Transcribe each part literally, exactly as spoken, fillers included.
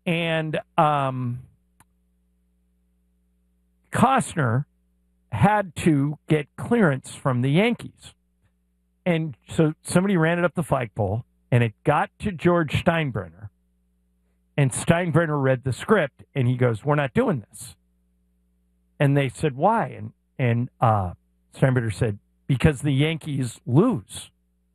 And um, Costner had to get clearance from the Yankees. And so somebody ran it up the flagpole, and it got to George Steinbrenner. And Steinbrenner read the script, and he goes, "We're not doing this." And they said, "Why?" And, and uh, Steinbrenner said, "Because the Yankees lose."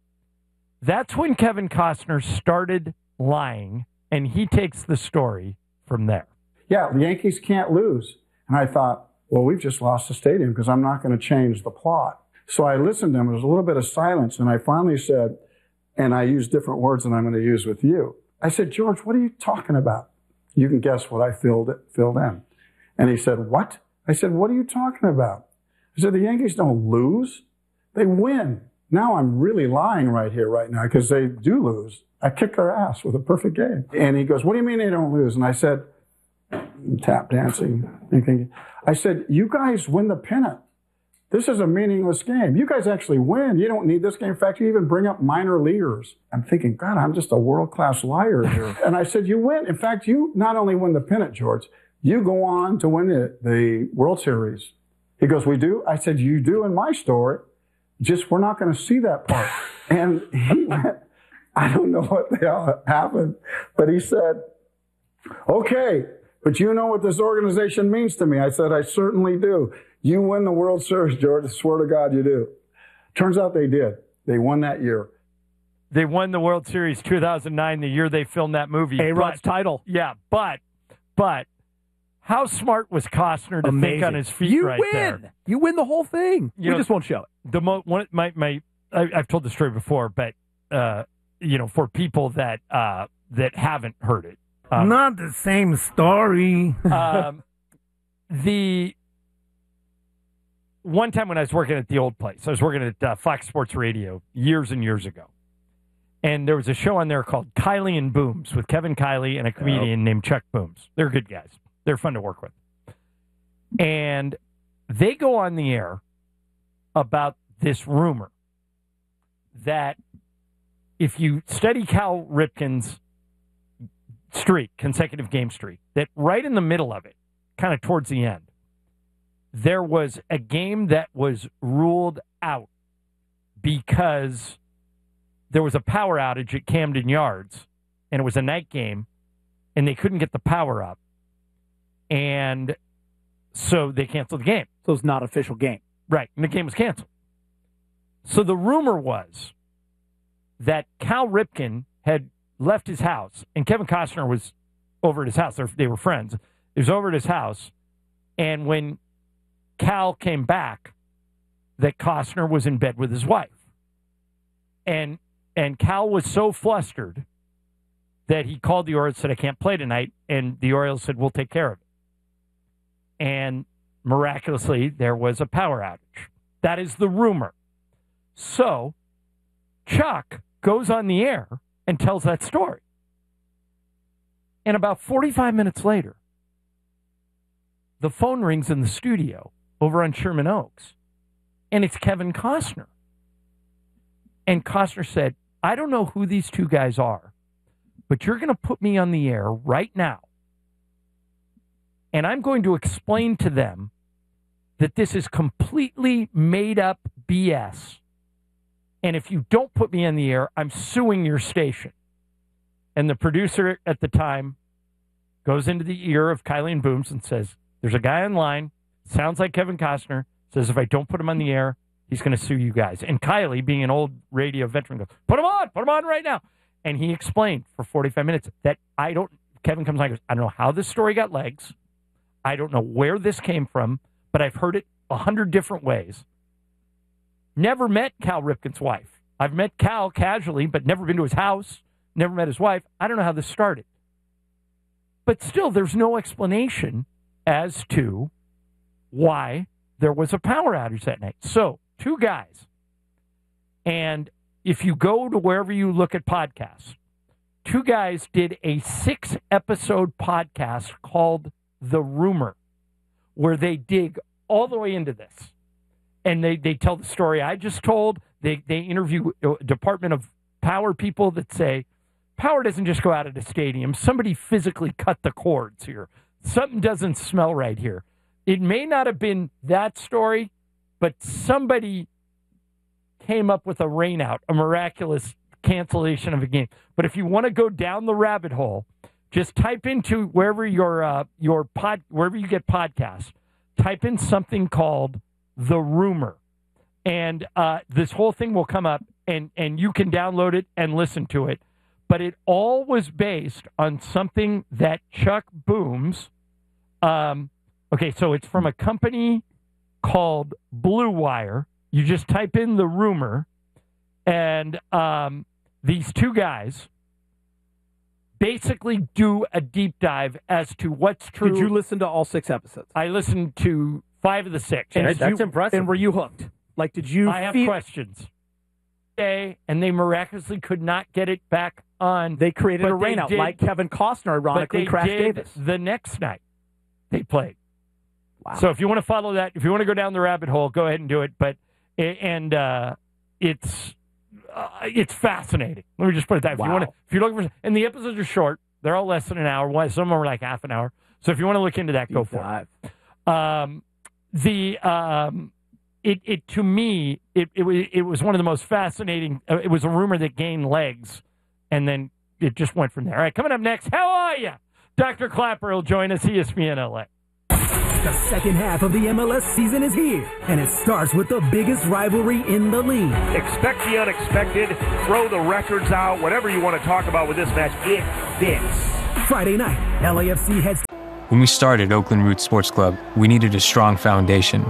That's when Kevin Costner started lying, and he takes the story from there. Yeah, the Yankees can't lose. And I thought, well, we've just lost the stadium because I'm not going to change the plot. So I listened to him. There was a little bit of silence, and I finally said, and I used different words than I'm going to use with you. I said, "George, what are you talking about?" You can guess what I filled it, filled in. And he said, "What?" I said, "What are you talking about?" I said, "The Yankees don't lose. They win." Now I'm really lying right here, right now, because they do lose. I kicked their ass with a perfect game. And he goes, "What do you mean they don't lose?" And I said, tap dancing. I said, "You guys win the pennant. This is a meaningless game. You guys actually win. You don't need this game. In fact, you even bring up minor leaguers." I'm thinking, God, I'm just a world-class liar here. And I said, "You win. In fact, you not only win the pennant, George, you go on to win the, the World Series." He goes, "We do?" I said, "You do in my story. Just we're not going to see that part." And he went, I don't know what the hell happened, but he said, "Okay, but you know what this organization means to me." I said, "I certainly do. You win the World Series, George. I swear to God you do." Turns out they did. They won that year. They won the World Series two thousand nine, the year they filmed that movie. A-Rod's title. Yeah, but, but, how smart was Costner to Amazing. think on his feet you right win. there? You win the whole thing. You we know, just won't show it. The mo- one, my, my, I, I've told the story before, but, uh, you know, for people that, uh, that haven't heard it. Um, Not the same story. um, the one time when I was working at the old place, I was working at uh, Fox Sports Radio years and years ago. And there was a show on there called Kiley and Booms with Kevin Kiley and a comedian oh. named Chuck Booms. They're good guys. They're fun to work with. And they go on the air about this rumor that if you study Cal Ripken's streak, consecutive game streak, that right in the middle of it, kind of towards the end, there was a game that was ruled out because there was a power outage at Camden Yards, and it was a night game, and they couldn't get the power up. And so they canceled the game. So it's not an official game. Right, and the game was canceled. So the rumor was that Cal Ripken had left his house, and Kevin Costner was over at his house. They were friends. He was over at his house, and when Cal came back, that Costner was in bed with his wife. And and Cal was so flustered that he called the Orioles and said, "I can't play tonight." And the Orioles said, "We'll take care of it." And miraculously, there was a power outage. That is the rumor. So Chuck goes on the air and tells that story. And about forty-five minutes later, the phone rings in the studio over on Sherman Oaks, and it's Kevin Costner. And Costner said, "I don't know who these two guys are, but you're going to put me on the air right now, and I'm going to explain to them that this is completely made up B S. And if you don't put me on the air, I'm suing your station." And the producer at the time goes into the ear of Kiley and Booms and says, "There's a guy online, sounds like Kevin Costner, says if I don't put him on the air, he's going to sue you guys." And Kiley, being an old radio veteran, goes, "Put him on, put him on right now." And he explained for forty-five minutes that I don't, Kevin comes on and goes, "I don't know how this story got legs. I don't know where this came from, but I've heard it a hundred different ways. Never met Cal Ripken's wife. I've met Cal casually, but never been to his house, never met his wife. I don't know how this started." But still, there's no explanation as to why there was a power outage that night. So, two guys. And if you go to wherever you look at podcasts, two guys did a six-episode podcast called The Rumor, where they dig all the way into this. And they, they tell the story I just told. They, they interview Department of Power people that say, power doesn't just go out of the stadium. Somebody physically cut the cords here. Something doesn't smell right here. It may not have been that story, but somebody came up with a rainout, a miraculous cancellation of a game. But if you want to go down the rabbit hole, just type into wherever your uh, your pod wherever you get podcasts, type in something called The Rumor, and uh, this whole thing will come up, and and you can download it and listen to it. But it all was based on something that Chuck Booms. Um, okay, so it's from a company called Blue Wire. You just type in The Rumor, and um, these two guys basically do a deep dive as to what's true. Did you listen to all six episodes? I listened to five of the six. And Yes. that's You- impressive. And were you hooked? Like, did you I have feel- questions. Okay, and they miraculously could not get it back on. They created But a they rainout did- like Kevin Costner, but ironically, they Crash did Davis. the next night they played. Wow. So if you want to follow that, if you want to go down the rabbit hole, go ahead and do it. But and uh, it's uh, it's fascinating. Let me just put it that. If Wow. you want to, if you're looking for, and the episodes are short, they're all less than an hour. One- Some are like half an hour. So if you want to look into that, go Deep for dive. it. Um, the um, it it to me it it was it was one of the most fascinating. Uh, it was a rumor that gained legs, and then it just went from there. All right, coming up next, how are you? Doctor Clapper will join us, E S P N L A. The second half of the M L S season is here, and it starts with the biggest rivalry in the league. Expect the unexpected, throw the records out, whatever you want to talk about with this match, it fits. Friday night, L A F C heads When we started Oakland Roots Sports Club, we needed a strong foundation.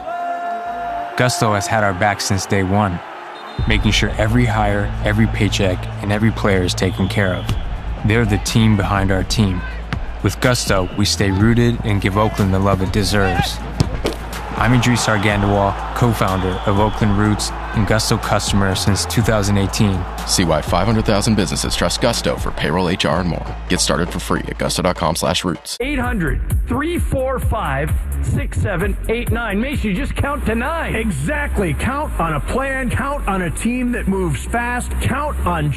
Gusto has had our back since day one, making sure every hire, every paycheck, and every player is taken care of. They're the team behind our team. With Gusto, we stay rooted and give Oakland the love it deserves. I'm Idris Argandawal, co-founder of Oakland Roots and Gusto customer since two thousand eighteen. See why five hundred thousand businesses trust Gusto for payroll, H R, and more. Get started for free at gusto.com slash roots. eight hundred, three four five, six seven eight nine. Macy, just count to nine. Exactly. Count on a plan. Count on a team that moves fast. Count on